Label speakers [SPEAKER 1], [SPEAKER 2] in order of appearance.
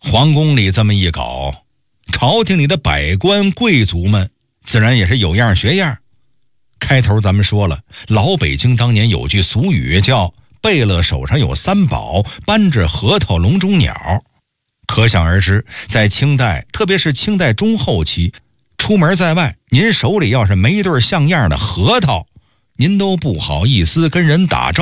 [SPEAKER 1] 皇宫里这么一搞，朝廷里的百官贵族们自然也是有样学样。开头咱们说了，老北京当年有句俗语叫贝勒手上有三宝，扳着核桃笼中鸟。可想而知，在清代，特别是清代中后期，出门在外，您手里要是没一对像样的核桃，您都不好意思跟人打招呼。